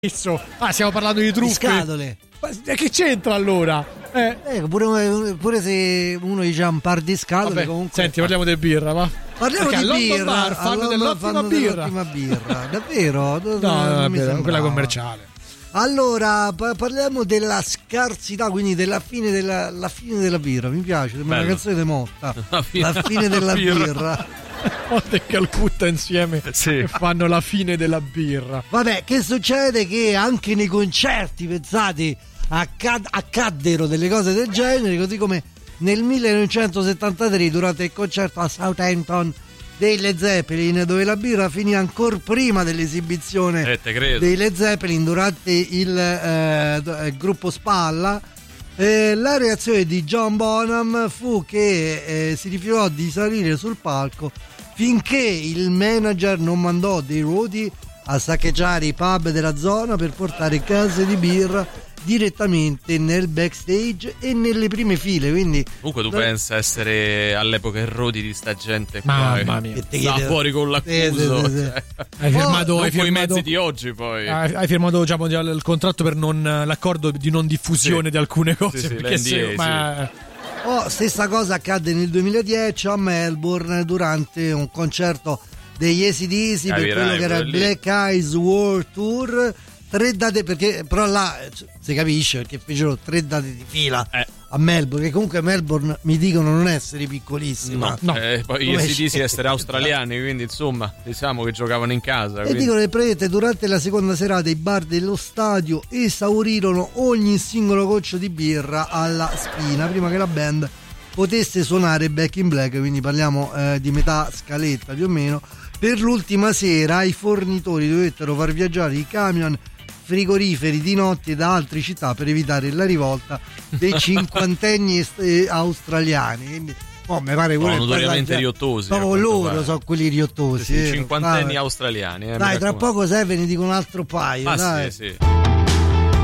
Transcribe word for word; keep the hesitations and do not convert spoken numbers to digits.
Ah, stiamo parlando di truffe. Di scatole. Ma che c'entra allora? Eh. Eh, pure, pure se uno dice un par di scatole. Vabbè, comunque. Senti, parliamo di birra, va? Parliamo Perché di birra. Bar fanno allora, dell'ottima fanno birra. dell'ottima birra. Davvero? No, no, mi no, quella sembrava. commerciale. Allora, pa- parliamo della scarsità, quindi della fine della, la fine della birra. Mi piace, sembra una Bello. canzone di Motta. La fine, La fine della birra. birra. Monte e Calcutta insieme Sì. e fanno la fine della birra. Vabbè, che succede? Che anche nei concerti, pensate, accad- accaddero delle cose del genere, così come nel millenovecentosettantatré durante il concerto a Southampton dei Led Zeppelin, dove la birra finì ancora prima dell'esibizione Eh, te credo. dei Led Zeppelin durante il, eh, il gruppo Spalla. Eh, la reazione di John Bonham fu che eh, si rifiutò di salire sul palco finché il manager non mandò dei roadie a saccheggiare i pub della zona per portare case di birra direttamente nel backstage e nelle prime file. Quindi Comunque tu da- pensa essere all'epoca errodi di sta gente qua, Mamma eh, mia. che Che sta te- fuori con l'accuso, Sì, sì, sì, sì. cioè, Hai firmato, non hai con i firmato, mezzi di oggi poi. hai, hai firmato diciamo, il contratto per non l'accordo di non diffusione Sì. di alcune cose. Sì, sì, perché se- l'N D A, ma, Oh, stessa cosa accadde nel duemiladieci a Melbourne durante un concerto degli A C D C per Capirai, quello che era il quello lì. Black Eyes World Tour. Tre date, perché però là eh, si capisce perché fecero tre date di fila Eh. a Melbourne, che comunque Melbourne mi dicono non essere piccolissima. No, no. Eh, poi gli Come A C D C scende? essere australiani, quindi insomma diciamo che giocavano in casa. E quindi- dicono che praticamente durante la seconda serata i bar dello stadio esaurirono ogni singolo goccio di birra alla spina prima che la band potesse suonare Back in Black, quindi parliamo eh, di metà scaletta più o meno. Per l'ultima sera i fornitori dovettero far viaggiare i camion frigoriferi di notte da altre città per evitare la rivolta dei cinquantenni est- eh, australiani. Quindi, oh, mi pare pure Sono il notoriamente paesaggio- riottosi, Proprio a quanto loro pare. sono quelli riottosi. Sì, sì, eh. cinquantenni Vabbè. australiani. Eh, mi Dai, tra raccomando. poco se ve ne dico un altro paio. Ah, dai. sì, sì.